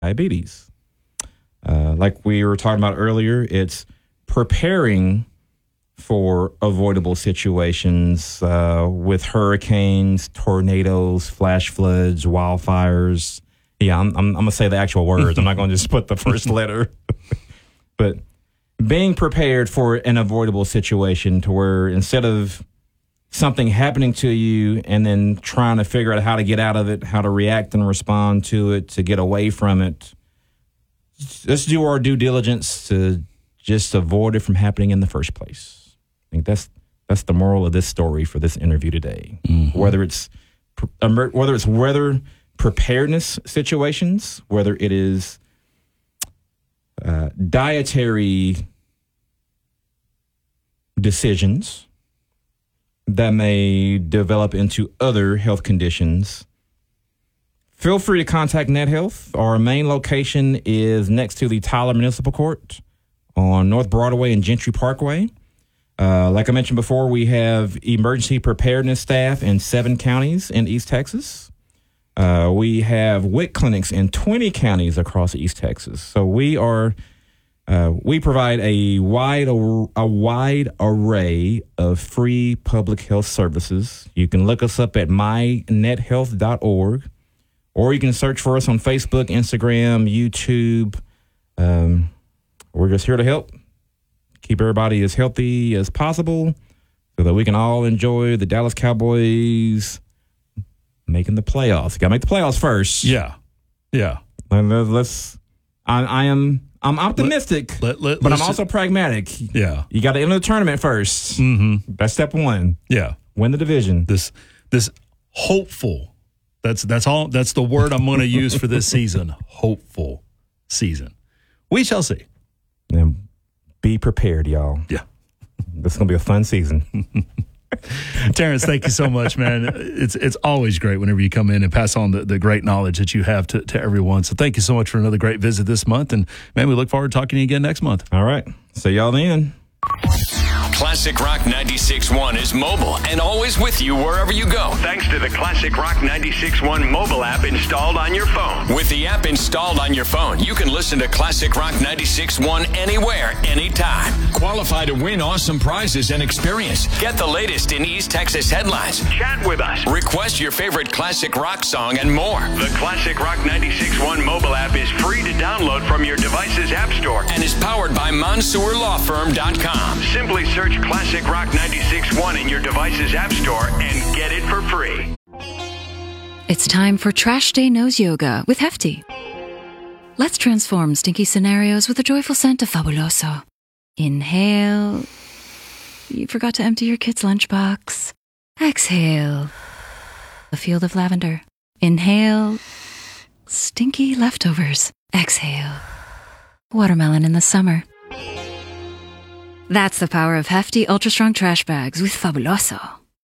diabetes. Like we were talking about earlier, it's preparing for avoidable situations with hurricanes, tornadoes, flash floods, wildfires. Yeah, I'm going to say the actual words. I'm not going to just put the first letter. But being prepared for an avoidable situation to where instead of something happening to you and then trying to figure out how to get out of it, how to react and respond to it, to get away from it, let's do our due diligence to just avoid it from happening in the first place. I think that's the moral of this story for this interview today. Mm-hmm. Whether it's weather preparedness situations, whether it is dietary decisions that may develop into other health conditions, feel free to contact NetHealth. Our main location is next to the Tyler Municipal Court on North Broadway and Gentry Parkway. Like I mentioned before, we have emergency preparedness staff in 7 counties in East Texas. We have WIC clinics in 20 counties across East Texas. So we provide a wide array of free public health services. You can look us up at mynethealth.org, or you can search for us on Facebook, Instagram, YouTube. We're just here to help keep everybody as healthy as possible so that we can all enjoy the Dallas Cowboys making the playoffs. Got to make the playoffs first. Yeah. I'm optimistic, but I'm also pragmatic. Yeah. You got to enter the tournament first. Mm-hmm. That's step 1. Yeah. Win the division. This hopeful. That's all. That's the word I'm going to use for this season. Hopeful season. We shall see. And be prepared, y'all. Yeah. This is going to be a fun season. Terrence, thank you so much, man. It's always great whenever you come in and pass on the great knowledge that you have to everyone. So thank you so much for another great visit this month. And, man, we look forward to talking to you again next month. All right. See y'all then. Classic Rock 96.1 is mobile and always with you wherever you go. Thanks to the Classic Rock 96.1 mobile app installed on your phone. With the app installed on your phone, you can listen to Classic Rock 96.1 anywhere, anytime. Qualify to win awesome prizes and experience. Get the latest in East Texas headlines. Chat with us. Request your favorite classic rock song and more. The Classic Rock 96.1 mobile app is free to download from your device's app store and is powered by MonsourLawFirm.com. Simply search Classic Rock 96.1 in your device's app store and get it for free. It's time for Trash Day Nose Yoga with Hefty. Let's transform stinky scenarios with a joyful scent of Fabuloso. Inhale. You forgot to empty your kid's lunchbox. Exhale. A field of lavender. Inhale. Stinky leftovers. Exhale. Watermelon in the summer. That's the power of Hefty Ultra Strong Trash Bags with Fabuloso.